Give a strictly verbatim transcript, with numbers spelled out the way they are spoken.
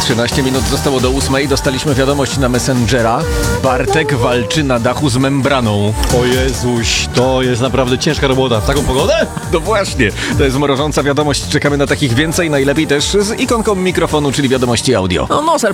trzynaście minut zostało do ósmej. Dostaliśmy wiadomość na Messengera. Bartek walczy na dachu z membraną. O Jezuś, to jest naprawdę ciężka robota. W taką pogodę? No właśnie, to jest mrożąca wiadomość. Czekamy na takich więcej, najlepiej też z ikonką mikrofonu, czyli wiadomości audio. No, no, ser